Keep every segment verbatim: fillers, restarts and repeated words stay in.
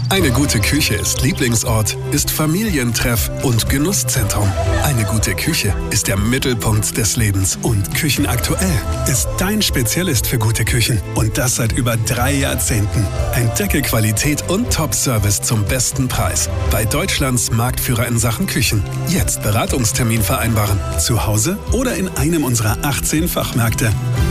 Eine gute Küche ist Lieblingsort, ist Familientreff und Genusszentrum. Eine gute Küche ist der Mittelpunkt des Lebens und Küchenaktuell ist dein Spezialist für gute Küchen. Und das seit über drei Jahrzehnten. Entdecke Qualität und Top-Service zum besten Preis. Bei Deutschlands Marktführer in Sachen Küchen. Jetzt Beratungstermin vereinbaren. Zu Hause oder in einem unserer achtzehn Fachmärkte.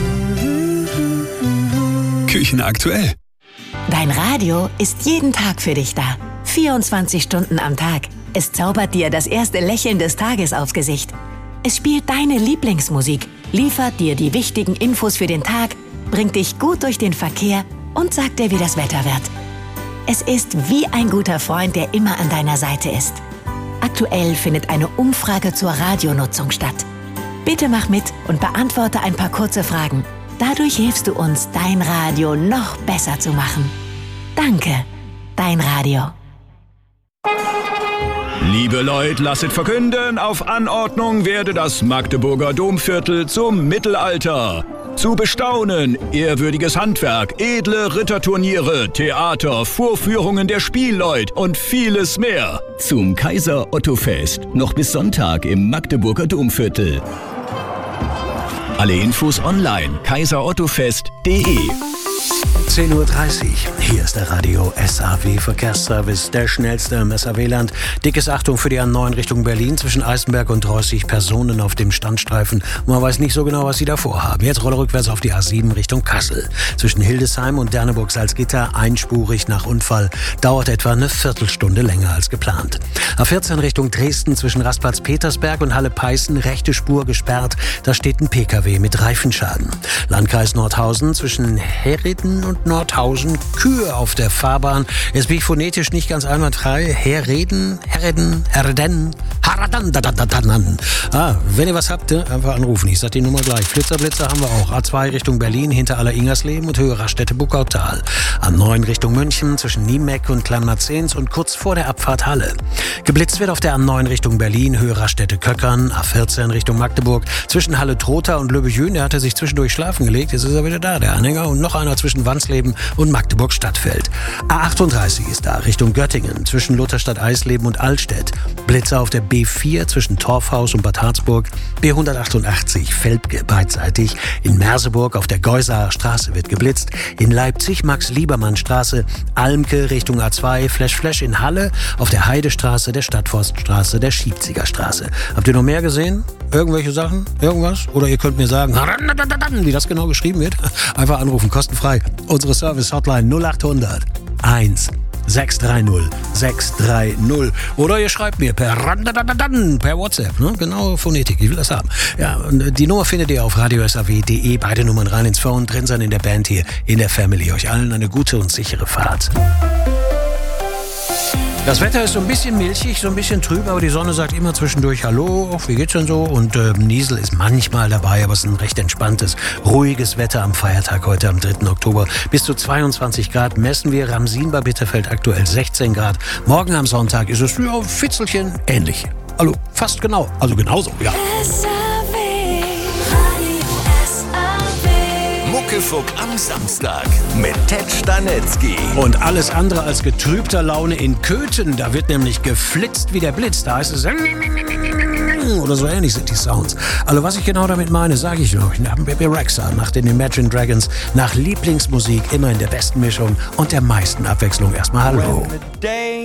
Küchenaktuell. Dein Radio ist jeden Tag für dich da. vierundzwanzig Stunden am Tag. Es zaubert dir das erste Lächeln des Tages aufs Gesicht. Es spielt deine Lieblingsmusik, liefert dir die wichtigen Infos für den Tag, bringt dich gut durch den Verkehr und sagt dir, wie das Wetter wird. Es ist wie ein guter Freund, der immer an deiner Seite ist. Aktuell findet eine Umfrage zur Radionutzung statt. Bitte mach mit und beantworte ein paar kurze Fragen. Dadurch hilfst du uns, dein Radio noch besser zu machen. Danke, dein Radio. Liebe Leute, lasset verkünden, auf Anordnung werde das Magdeburger Domviertel zum Mittelalter. Zu bestaunen, ehrwürdiges Handwerk, edle Ritterturniere, Theater, Vorführungen der Spielleut und vieles mehr. Zum Kaiser Otto Fest, noch bis Sonntag im Magdeburger Domviertel. Alle Infos online, kaiser otto fest punkt de. zehn Uhr dreißig. Hier ist der Radio S A W Verkehrsservice, der schnellste im S A W-Land. Dickes Achtung für die A neun Richtung Berlin zwischen Eisenberg und Reußig. Personen auf dem Standstreifen. Man weiß nicht so genau, was sie da vorhaben. Jetzt rolle rückwärts auf die A sieben Richtung Kassel. Zwischen Hildesheim und Derneburg-Salzgitter einspurig nach Unfall. Dauert etwa eine Viertelstunde länger als geplant. A vierzehn Richtung Dresden zwischen Rastplatz Petersberg und Halle-Peißen. Rechte Spur gesperrt. Da steht ein P K W mit Reifenschaden. Landkreis Nordhausen zwischen Herreden und Nordhausen, Kühe auf der Fahrbahn. Jetzt bin ich phonetisch nicht ganz einwandfrei. Herreden, Herreden, Herreden, Haradan, dadadadadan. Ah, wenn ihr was habt, einfach anrufen. Ich sag die Nummer gleich. Flitzerblitzer haben wir auch. A zwei Richtung Berlin, hinter Aller-Ingersleben und Höhe Raststätte Buckautal. A neun Richtung München, zwischen Niemeck und Kleinmarzens und kurz vor der Abfahrt Halle. Geblitzt wird auf der A neun Richtung Berlin, Höhe Raststätte Köckern. A vierzehn Richtung Magdeburg, zwischen Halle-Trotha und Löbejün. Der hatte sich zwischendurch schlafen gelegt. Jetzt ist er wieder da, der Anhänger. Und noch einer zwischen Wansleben und Magdeburg-Stadtfeld. A achtunddreißig ist da, Richtung Göttingen, zwischen Lutherstadt-Eisleben und Altstedt. Blitzer auf der B vier zwischen Torfhaus und Bad Harzburg. B hundertachtundachtzig, Velpke beidseitig. In Merseburg auf der Geusaer Straße wird geblitzt. In Leipzig Max-Liebermann-Straße. Almke Richtung A zwei, Flash-Flash in Halle. Auf der Heidestraße, der Stadtforststraße, der Schiebzigerstraße. Habt ihr noch mehr gesehen? Irgendwelche Sachen? Irgendwas? Oder ihr könnt mir sagen, wie das genau geschrieben wird? Einfach anrufen, kostenfrei. Unsere Service-Hotline null achthundert eins sechs drei null sechs drei null. Oder ihr schreibt mir per per WhatsApp. Ne? Genau, Phonetik, ich will das haben. Ja, und die Nummer findet ihr auf radio s a w punkt de. Beide Nummern rein ins Phone, drin sein in der Band hier, in der Family. Euch allen eine gute und sichere Fahrt. Das Wetter ist so ein bisschen milchig, so ein bisschen trüb, aber die Sonne sagt immer zwischendurch Hallo, wie geht's denn so? Und äh, Niesel ist manchmal dabei, aber es ist ein recht entspanntes, ruhiges Wetter am Feiertag heute am dritten Oktober. Bis zu zweiundzwanzig Grad messen wir. Ramsin bei Bitterfeld aktuell sechzehn Grad. Morgen am Sonntag ist es ja Fitzelchen ähnlich. Also fast genau, also genauso, ja. Muckefuck am Samstag mit Ted Stanetzky. Und alles andere als getrübter Laune in Köthen. Da wird nämlich geflitzt wie der Blitz. Da heißt es oder so ähnlich sind die Sounds. Also was ich genau damit meine, sage ich noch. Nach Baby Rexha, nach den Imagine Dragons, nach Lieblingsmusik, immer in der besten Mischung und der meisten Abwechslung. Erstmal Hallo.